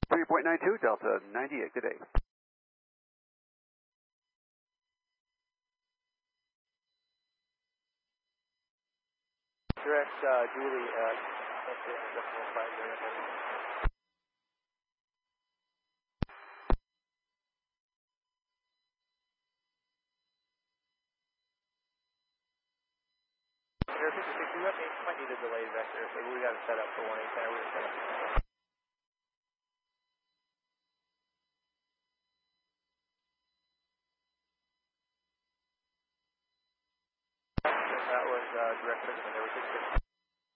3.92, Delta 98, good day. Direct Julie at Air 56, we might need a delayed vector, so we got it set up for 180. We're set up. That was direct to the 66.